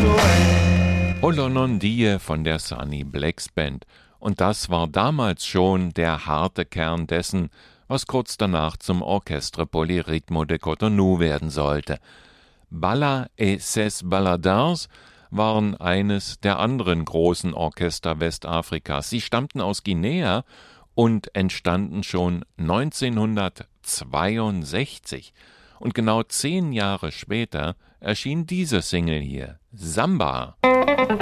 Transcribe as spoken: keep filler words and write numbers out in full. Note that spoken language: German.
Olonondie von der Sunny Blacks Band. Und das war damals schon der harte Kern dessen, was kurz danach zum Orchestre Polyrythmo de Cotonou werden sollte. Balla et ses Balladins waren eines der anderen großen Orchester Westafrikas. Sie stammten aus Guinea und entstanden schon neunzehnhundertzweiundsechzig. Und genau zehn Jahre später erschien diese Single hier, Samba.